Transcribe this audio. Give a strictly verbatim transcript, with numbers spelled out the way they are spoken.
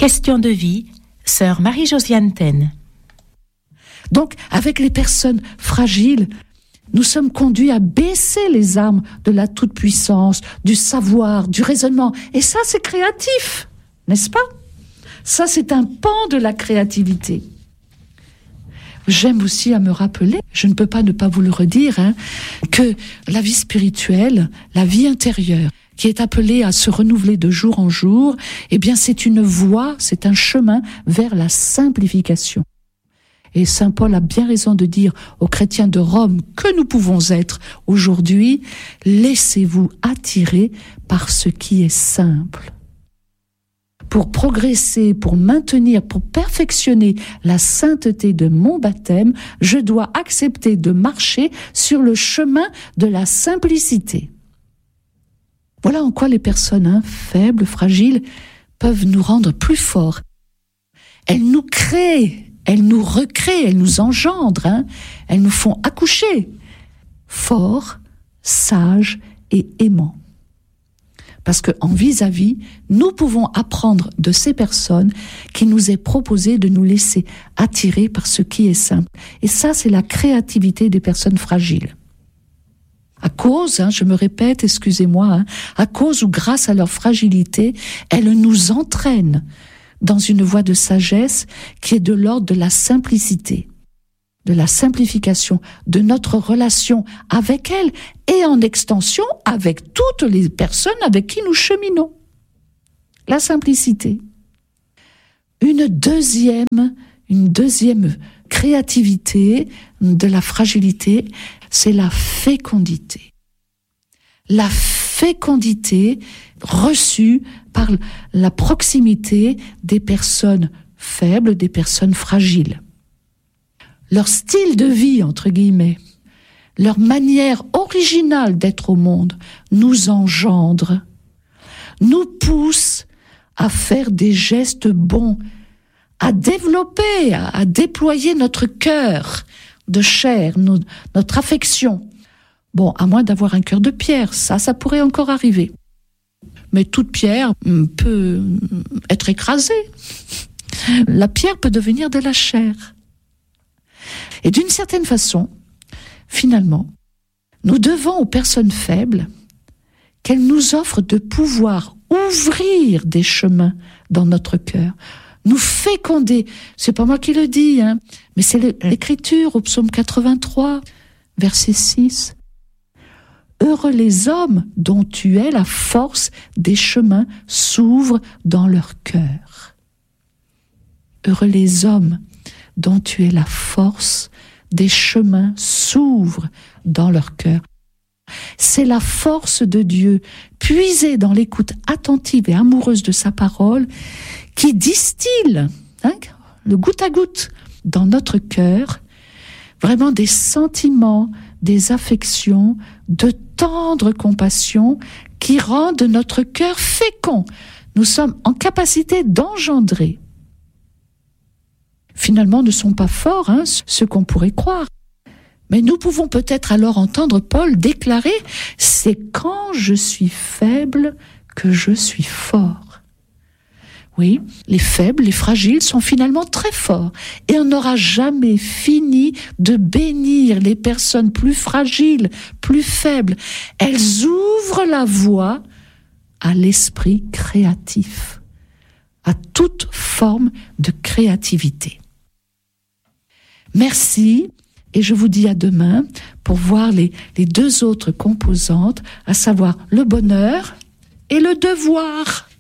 Question de vie, sœur Marie-Josiane Taine. Donc, avec les personnes fragiles, nous sommes conduits à baisser les armes de la toute-puissance, du savoir, du raisonnement. Et ça, c'est créatif, n'est-ce pas? Ça, c'est un pan de la créativité. J'aime aussi à me rappeler, je ne peux pas ne pas vous le redire, hein, que la vie spirituelle, la vie intérieure, qui est appelée à se renouveler de jour en jour, eh bien, c'est une voie, c'est un chemin vers la simplification. Et saint Paul a bien raison de dire aux chrétiens de Rome que nous pouvons être aujourd'hui, laissez-vous attirer par ce qui est simple. Pour progresser, pour maintenir, pour perfectionner la sainteté de mon baptême, je dois accepter de marcher sur le chemin de la simplicité. Voilà en quoi les personnes hein, faibles, fragiles, peuvent nous rendre plus forts. Elles nous créent. Elles nous recréent, elles nous engendrent, hein, elles nous font accoucher, forts, sages et aimants. Parce qu'en vis-à-vis, nous pouvons apprendre de ces personnes qu'il nous est proposé de nous laisser attirer par ce qui est simple. Et ça, c'est la créativité des personnes fragiles. À cause, hein, je me répète, excusez-moi, hein, à cause ou grâce à leur fragilité, elles nous entraînent dans une voie de sagesse qui est de l'ordre de la simplicité, de la simplification de notre relation avec elle et en extension avec toutes les personnes avec qui nous cheminons. La simplicité. Une deuxième, une deuxième créativité de la fragilité, c'est la fécondité. La fécondité reçue par la proximité des personnes faibles, des personnes fragiles. Leur style de vie, entre guillemets, leur manière originale d'être au monde nous engendre, nous pousse à faire des gestes bons, à développer, à, à déployer notre cœur de chair, nos, notre affection. Bon, à moins d'avoir un cœur de pierre, ça, ça pourrait encore arriver. Mais toute pierre peut être écrasée. La pierre peut devenir de la chair. Et d'une certaine façon, finalement, nous devons aux personnes faibles qu'elles nous offrent de pouvoir ouvrir des chemins dans notre cœur, nous féconder. C'est pas moi qui le dis, hein, mais c'est l'écriture au psaume quatre-vingt-trois, verset six. Heureux les hommes dont tu es la force des chemins s'ouvrent dans leur cœur. Heureux les hommes dont tu es la force des chemins s'ouvrent dans leur cœur. C'est la force de Dieu, puisée dans l'écoute attentive et amoureuse de sa parole, qui distille, hein, le goutte à goutte, dans notre cœur, vraiment des sentiments, des affections, de tendre compassion qui rendent notre cœur fécond. Nous sommes en capacité d'engendrer. Finalement, ne sont pas forts, hein, ceux qu'on pourrait croire. Mais nous pouvons peut-être alors entendre Paul déclarer « C'est quand je suis faible que je suis fort ». Oui, les faibles, les fragiles sont finalement très forts. Et on n'aura jamais fini de bénir les personnes plus fragiles, plus faibles. Elles ouvrent la voie à l'esprit créatif, à toute forme de créativité. Merci, et je vous dis à demain pour voir les, les deux autres composantes, à savoir le bonheur et le devoir.